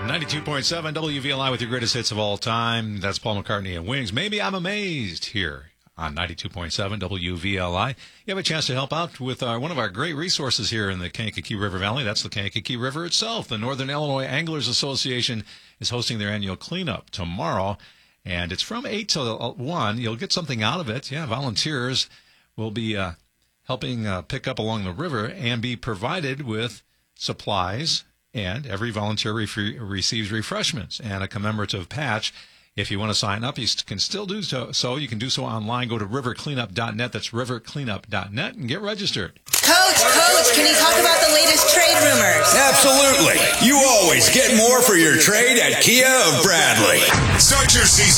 92.7 WVLI with your greatest hits of all time. That's Paul McCartney and Wings. Maybe I'm Amazed here on 92.7 WVLI. You have a chance to help out with one of our great resources here in the Kankakee River Valley. That's the Kankakee River itself. The Northern Illinois Anglers Association is hosting their annual cleanup tomorrow, and it's from 8 to 1. You'll get something out of it. Yeah, volunteers will be helping pick up along the river and be provided with supplies, and every volunteer receives refreshments and a commemorative patch. If you want to sign up, you can still do so. You can do so online. Go to rivercleanup.net. That's rivercleanup.net and get registered. Coach, can you talk about the latest trade rumors? Absolutely. You always get more for your trade at Kia of Bradley. Start your season